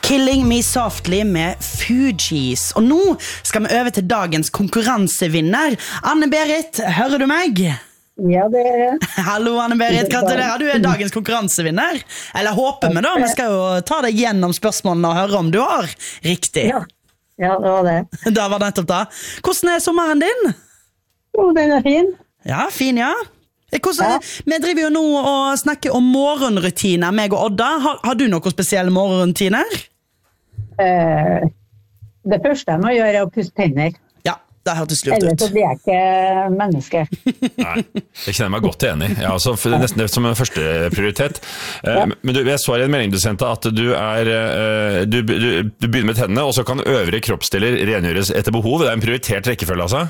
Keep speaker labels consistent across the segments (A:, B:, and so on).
A: Killing Me Softly med Fugees. Og nå skal vi over til dagens konkurransevinner. Anne-Berit, hører du meg?
B: Ja, det er det.
A: Hallo Anne-Berit, gratulerer. Du er dagens konkurransevinner. Eller håper vi da, vi skal jo ta deg gjennom spørsmålene og høre om du har riktig.
B: Ja, det var det.
A: Da var det nettopp da. Hvordan er sommeren din?
B: Jo, den er fin.
A: Ja, fin, ja. Vi driver jo nå og snakker om morgenrutiner, meg og Odda. Har du noen spesielle morgenrutiner?
B: Det første jeg må gjøre er å pusse tenner.
A: Ja, det hørtes lurt ut.
B: Ellers så blir jeg ikke menneske.
C: Nei, jeg kjenner meg godt enig. Ja, altså, nesten det som en første prioritet. Men jeg så i en melding du sendte at du begynner med tennene, og så kan øvrige kroppsdeler rengjøres etter behov. Det er en prioritert rekkefølge, altså?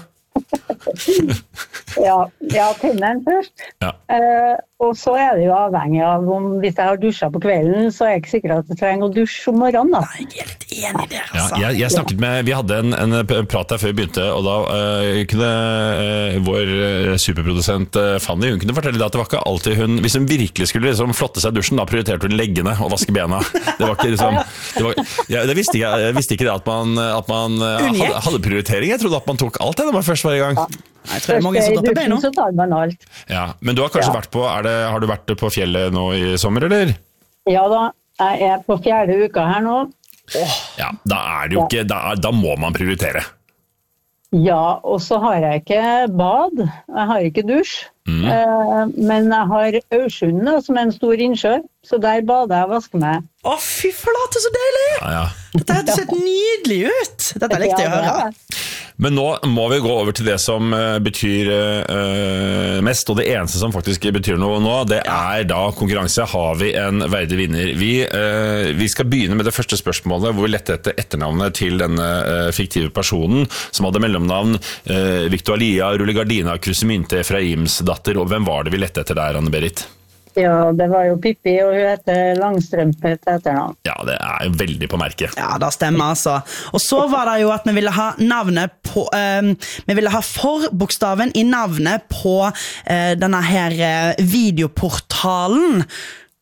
B: Ja, tennene først.
C: Ja.
B: Og så er det jo avhengig av om hvis jeg har dusjet på kvelden, så er jeg ikke sikker at jeg trenger å dusje om morgenen da.
A: Nei, jeg er litt enig der, altså.
C: Ja, jeg snakket med, vi hadde en prat der før vi begynte, og da kunne vår superprodusent Fanny, hun kunne fortelle at det var ikke alltid hun, hvis hun virkelig skulle liksom flotte seg i dusjen, da prioriterte hun leggene og vaske bena. Det var ikke liksom, jeg visste ikke det at man hadde prioritering. Jeg trodde at man tok alt det når man først var i gang.
A: Jeg tror det er mange som tar på beina.
B: Så tar man alt.
C: Ja, men du har kanskje vært på, har du vært på fjellet nå i sommer, eller?
B: Ja da, jeg er på 4. uka her nå.
C: Ja, da er det jo ikke, da må man prioritere.
B: Ja, og så har jeg ikke bad, jeg har ikke dusj, men jeg har Aursund som er en stor innsjø, så der bader jeg og vasker meg.
A: Å, fy flate, så deilig!
C: Ja.
A: Dette hadde sett nydelig ut. Dette likte jeg å høre.
C: Men nå må vi gå over til det som betyr mest, og det eneste som faktisk betyr noe nå, det er da konkurranse. Har vi en verdig vinner? Vi skal begynne med det første spørsmålet, hvor vi lette etter etternavnet til denne fiktive personen, som hadde mellomnavn Victoria Rullegardina Krusmynte Efraims datter, og hvem var det vi lette etter der, Anne-Berit?
B: Ja, det var jo Pippi, og hun heter Langstrømpet etternavn.
C: Ja, det er jo veldig på merket.
A: Ja, det stemmer altså. Og så var det jo at vi ville ha navnet på, vi ville ha forbokstaven i navnet på denne her videoportalen.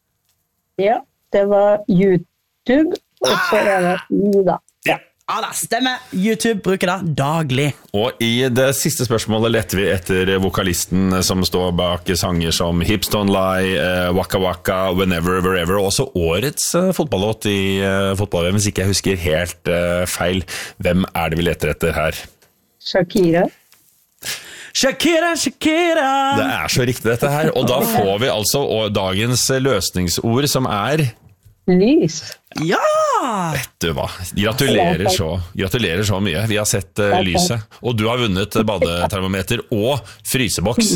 B: Ja, det var YouTube, og så er det Ida.
A: Ja, det stemmer. YouTube bruker det daglig.
C: Og i det siste spørsmålet letter vi etter vokalisten som står bak sanger som Hips Don't Lie, Waka Waka, Whenever, Wherever, og også årets fotballåt i fotball-VM, hvis ikke jeg husker helt feil. Hvem er det vi leter etter her?
B: Shakira.
A: Shakira.
C: Det er så riktig dette her, og da får vi altså dagens løsningsord som er...
B: Lys.
A: Ja!
C: Vet du hva? Gratulerer så mye. Vi har sett lyset. Og du har vunnet badetermometer og fryseboks.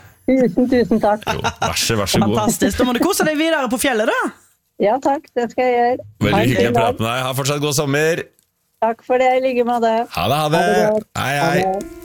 B: Tusen takk.
C: Jo, vær så god.
A: Fantastisk. Da må du kose deg videre på fjellet da.
B: Ja takk, det skal jeg gjøre.
C: Veldig hyggelig å prate med deg. Ha fortsatt god sommer.
B: Takk for det, i like måte.
C: Ha det.
B: Ha det.
C: Hei.